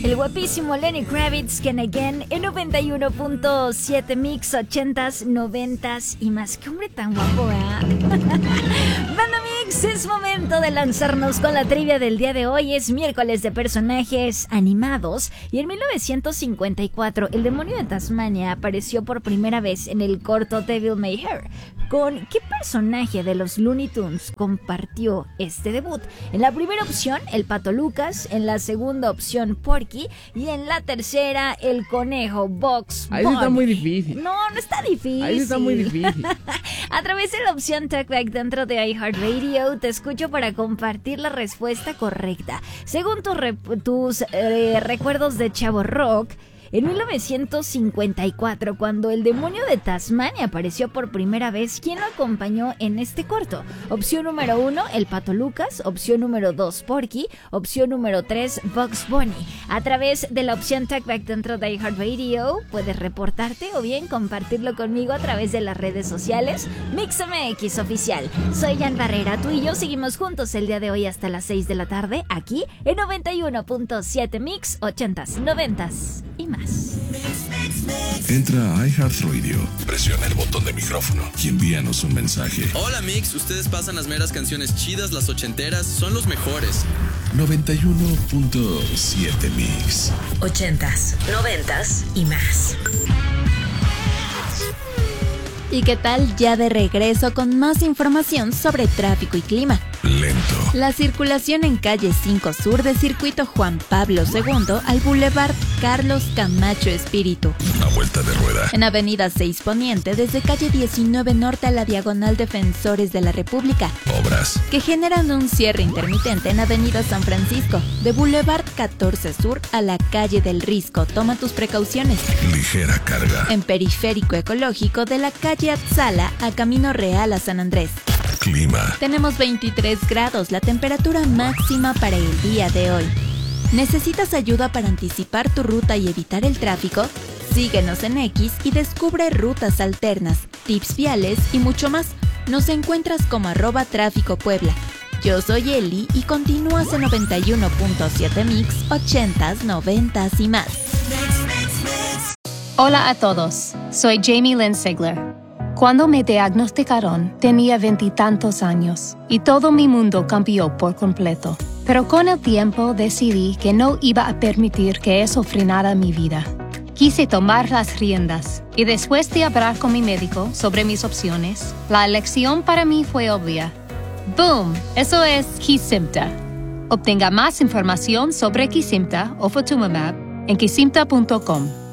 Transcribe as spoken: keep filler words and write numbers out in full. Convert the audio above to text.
El guapísimo Lenny Kravitz, Can Again, en noventa y uno punto siete Mix, ochentas, noventas y más. ¡Qué hombre tan guapo, eh! Banda Mix, es momento de lanzarnos con la trivia del día de hoy. Es miércoles de personajes animados y en mil novecientos cincuenta y cuatro el demonio de Tasmania apareció por primera vez en el corto Devil May Care. ¿Con qué personaje de los Looney Tunes compartió este debut? En la primera opción, el Pato Lucas, en la segunda opción, Porky, y en la tercera, el conejo Bugs Bunny. Ahí sí está muy difícil. No, no está difícil. Ahí sí está muy difícil. A través de la opción Talkback dentro de iHeartRadio, te escucho para compartir la respuesta correcta. Según tu re- tus eh, recuerdos de Chavo Rock, en mil novecientos cincuenta y cuatro, cuando el demonio de Tasmania apareció por primera vez, ¿quién lo acompañó en este corto? Opción número uno, el Pato Lucas. Opción número dos, Porky. Opción número tres, Bugs Bunny. A través de la opción Talkback dentro de iHeartRadio, puedes reportarte o bien compartirlo conmigo a través de las redes sociales Mix M X Oficial. Soy Jan Barrera, tú y yo seguimos juntos el día de hoy hasta las seis de la tarde, aquí en noventa y uno punto siete Mix, ochentas, noventas y más. Entra a iHeartRadio, presiona el botón de micrófono y envíanos un mensaje. Hola Mix, ustedes pasan las meras canciones chidas, las ochenteras, son los mejores. noventa y uno punto siete Mix. Ochentas, noventas y más. ¿Y qué tal? Ya de regreso con más información sobre tráfico y clima. Lento. La circulación en calle cinco Sur de Circuito Juan Pablo segundo al Boulevard Carlos Camacho Espíritu. Una vuelta de rueda. En Avenida seis Poniente desde calle diecinueve Norte a la Diagonal Defensores de la República. Obras. Que generan un cierre intermitente en Avenida San Francisco. De Boulevard catorce Sur a la calle del Risco. Toma tus precauciones. Ligera carga. En Periférico Ecológico de la calle Atzala a Camino Real a San Andrés. Clima. Tenemos veintitrés grados, la temperatura máxima para el día de hoy. ¿Necesitas ayuda para anticipar tu ruta y evitar el tráfico? Síguenos en X y descubre rutas alternas, tips viales y mucho más. Nos encuentras como arroba tráfico Puebla. Yo soy Eli y continúas en noventa y uno punto siete Mix, ochentas, noventas y más. Hola a todos, soy Jamie Lynn Sigler. Cuando me diagnosticaron, tenía veintitantos años y todo mi mundo cambió por completo. Pero con el tiempo decidí que no iba a permitir que eso frenara mi vida. Quise tomar las riendas y después de hablar con mi médico sobre mis opciones, la elección para mí fue obvia. ¡Boom! Eso es Kesimpta. Obtenga más información sobre Kesimpta o Ofatumumab en kesimpta punto com.